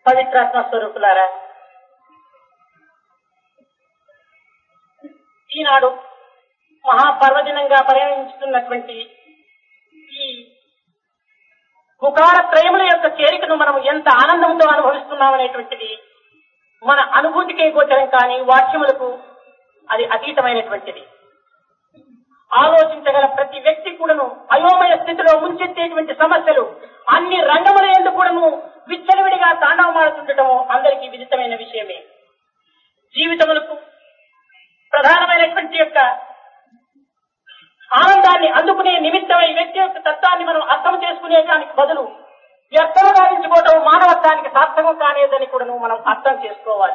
పవిత్రాత్మ స్వరూపులారా, ఈనాడు మహాపర్వదినంగా పరిగణించుతున్నటువంటి ఈ గుకార త్రయముల యొక్క చేరికను మనం ఎంత ఆనందంతో అనుభవిస్తున్నామనేటువంటిది మన అనుభూతికే గోచరం కాని వాక్యములకు అది అతీతమైనటువంటిది. ఆలోచించగల ప్రతి వ్యక్తి కూడాను అయోమయ స్థితిలో ముంచెత్తేటువంటి సమస్యలు అన్ని రంగముల యందు కూడాను విచ్చలవిడిగా తాండవమాడుతుండటము అందరికీ విదితమైన విషయమే. జీవితములకు ప్రధానమైనటువంటి యొక్క ఆనందాన్ని అందుకునే నిమిత్తమై వ్యక్తి యొక్క తత్వాన్ని మనం అర్థం చేసుకునేదానికి బదులు వ్యర్థము గావించుకోవటం మానవత్వానికి సార్థకం కానేదని కూడాను మనం అర్థం చేసుకోవాలి.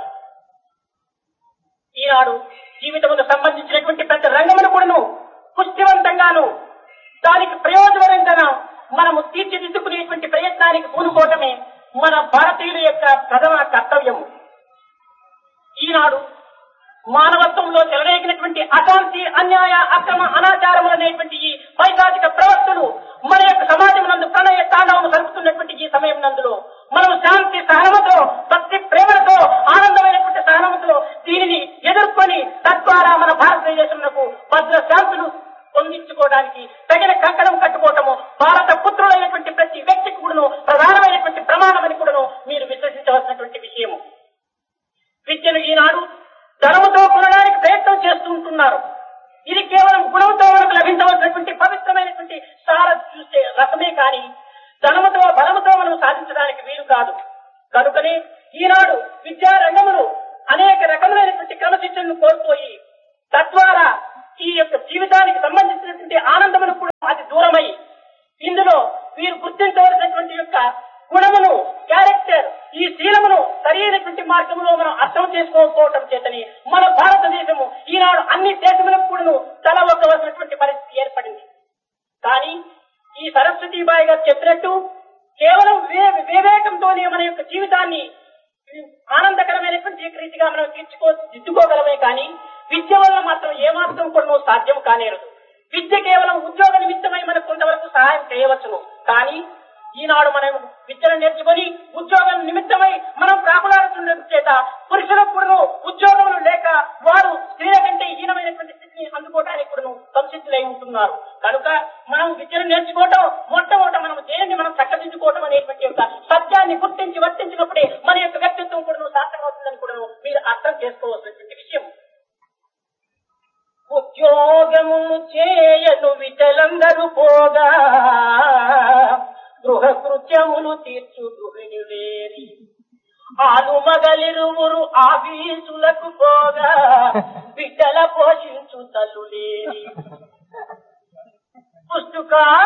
ఈనాడు జీవితముకు సంబంధించినటువంటి ప్రతి రంగమును కూడాను పుష్టివంతంగాను దానికి ప్రయోజనకరంగా మనము తీర్చిదిద్దుకునేటువంటి ప్రయత్నానికి పూనుకోవటమే మన భారతీయుల యొక్క ప్రథమ కర్తవ్యము. ఈనాడు మానవత్వంలో చెలరేగినటువంటి అశాంతి, అన్యాయ, అక్రమ, అనాచారములు అనేటువంటి ఈ పైశాచిక ప్రవర్తనలు మన యొక్క సమాజం నందు ప్రణయ తాండవము జరుపుతున్నటువంటి ఈ సమయం నందులో మనం శాంతి సహనముతో, భక్తి ప్రేమలతో, ఆనందమైనటువంటి సహనముతో దీనిని ఎదుర్కొని తద్వారా మన భారతదేశంలో భద్ర శాంతులు పొందించుకోవడానికి తగిన కంకణం కట్టుకోవటము భారత పుత్రులైనటువంటి ప్రతి వ్యక్తికి కూడాను ప్రధానమైనటువంటి ప్రమాణమని కూడాను మీరు విశ్వసించవలసినటువంటి విషయము. విద్యను ఈనాడు ధనముతో కొనడానికి ప్రయత్నం చేస్తూ ఉంటున్నారు. ఇది కేవలం గుణంతో మనకు లభించవలసినటువంటి పవిత్రమైనటువంటి సార చూసే రసమే కానీ ధనముతో బలముతో మనం సాధించడానికి వీలు కాదు. కనుకనే ఈనాడు విద్యా రంగములు అనేక రకములైనటువంటి క్రమశిక్షణను కోల్పోయి తద్వారా ఈ యొక్క జీవితానికి సంబంధించినటువంటి ఆనందమును కూడా అది దూరమై ఇందులో వీరు గుర్తించవలసినటువంటి యొక్క గుణమును, క్యారెక్టర్, ఈ శీలమును సరైనటువంటి మార్గంలో మనం అర్థం చేసుకోకపోవటం చేతని మన భారతదేశము ఈనాడు అన్ని దేశములకు కూడాను తల ఒక్కవలసినటువంటి పరిస్థితి ఏర్పడింది. కానీ ఈ సరస్వతీబాయి గారు చెప్పినట్టు కేవలం వివేకంతోనే మన యొక్క జీవితాన్ని ఆనందకరమైనటువంటి రీతిగా మనం దిద్దుకోగలమే కానీ విద్య వల్ల మాత్రం ఏమాత్రం కూడా సాధ్యం కానేరదు. విద్య కేవలం ఉద్యోగ నిమిత్తమై మనకు కొంతవరకు సహాయం చేయవచ్చును. కానీ ఈనాడు మనం విద్యను నేర్చుకొని ఉద్యోగం నిమిత్తమై మనం ప్రాకులాడుతుండటం చేత పురుషులకు కూడా ఉద్యోగములు లేక వారు స్త్రీల కంటే హీనమైనటువంటి స్థితిని అందుకోవడానికి కూడా సంసిద్ధులై ఉంటున్నారు. కనుక మనం విద్యను నేర్చుకోవటం మొట్టమొదట మనం దేనిని మనం చక్కదిద్దుకోవటం అనేటువంటి యొక్క సత్యాన్ని గుర్తించి వర్తించినప్పుడే మన యొక్క వ్యక్తిత్వం కూడా సార్థకమవుతుందని కూడా మీరు అర్థం చేసుకోవాల్సినటువంటి విషయం. ఉద్యోగము చేయను విటలందరూ పోగా గృహ కృత్యములు తీర్చు గృహిణి వేరి ఆలు మగలిరువురు ఆఫీసులకు పోగా బిడ్డల పోషించు తల్లులేరి పుస్తక